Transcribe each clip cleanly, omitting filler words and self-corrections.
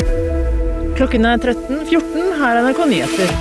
Klokken 13:14, her er NRK Nyheter.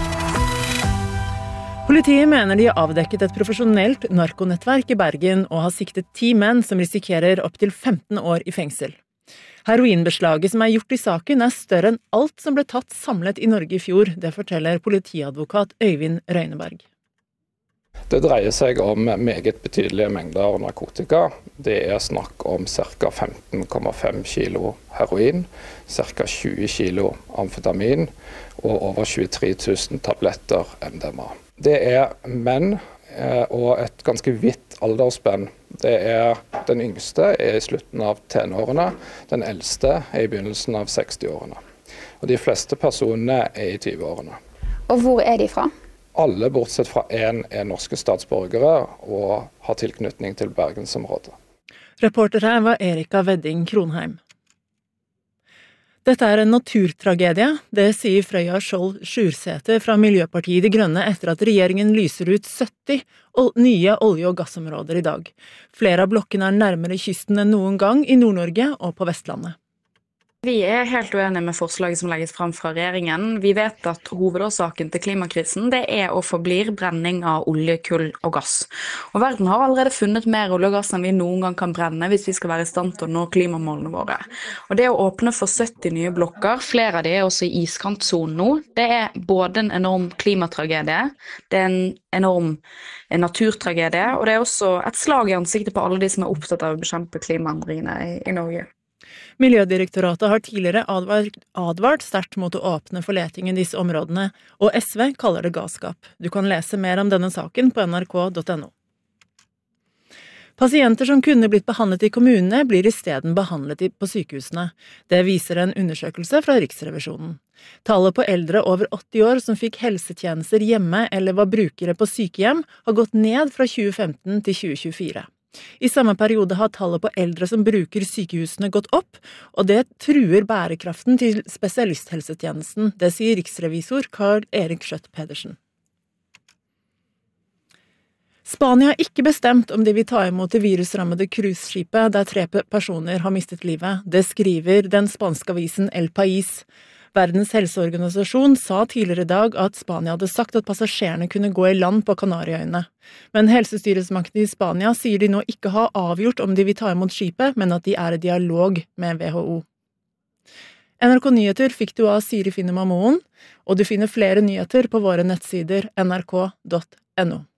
Politiet mener de har avdekket et profesjonelt narkonettverk i Bergen og har siktet 10 menn som risikerer opp til 15 år i fengsel. Heroinbeslaget som er gjort i saken er større enn alt som ble tatt samlet i Norge i fjor, det forteller politiadvokat Øyvind Røyneberg. Det dreier seg om meget betydelige mengder narkotika. Det er snakk om ca. 15,5 kilo heroin, ca. 20 kilo amfetamin og over 23 000 tabletter MDMA. Det er menn og et ganske vidt aldersspenn. Den yngste er i slutten av tenårene, den eldste er i begynnelsen av 60-årene. Og de fleste personene er i 20-årene. Og hvor er de fra? Alle bortsett fra én er norske statsborgere og har tilknytning til Bergensområdet. Reporter her var Erika Wedding Kronheim. Dette er en naturtragedie, det sier Frøya Skjold Sjursæter fra Miljøpartiet De Grønne etter at regjeringen lyser ut 70 nye olje- og gassområder i dag. Flere av blokkene er nærmere kysten enn noen gang i Nord-Norge og på Vestlandet. Vi er helt uenige med forslaget som legges frem fra regjeringen. Vi vet at hovedårsaken til klimakrisen det er og forblir brenning av olje, kull og gass. Og verden har allerede funnet mer olje og gass enn vi noen gang kan brenne hvis vi skal være i stand til å nå klimamålene våre. Og det å åpne for 70 nye blokker, flere av de er også i iskantsonen nå, det er både en enorm klimatragedie, det er en enorm naturtragedie, og det er også et slag i ansiktet på alle de som er opptatt av å bekjempe klimaendringene i Norge. Miljødirektoratet har tidligere advart sterkt mot å åpne for leting i disse områdene, og SV kaller det galskap. Du kan lese mer om denne saken på nrk.no. Pasienter som kunne blitt behandlet i kommunene, blir i stedet behandlet på sykehusene. Det viser en undersøkelse fra Riksrevisjonen. Tallet på eldre over 80 år som fikk helsetjenester hjemme eller var brukere på sykehjem, har gått ned fra 2015 til 2024. I samme periode har tallet på eldre som bruker sykehusene gått opp, og det truer bærekraften til spesialisthelsetjenesten, det sier riksrevisor Karl Erik Skjøtt Pedersen. Spania har ikke bestemt om de vil ta imot det virusrammede cruiseskipet der 3 personer har mistet livet. Det skriver den spanske avisen El País. Verdens helseorganisasjon sa tidligere i dag at Spania hadde sagt at passasjerene kunne gå i land på Kanariøyene. Men helsestyresmakten i Spania sier de nå ikke har avgjort om de vil ta imot skipet, men at de er i dialog med WHO. NRK Nyheter fikk du av Siri Finne Mamoen, og du finner flere nyheter på våre nettsider nrk.no.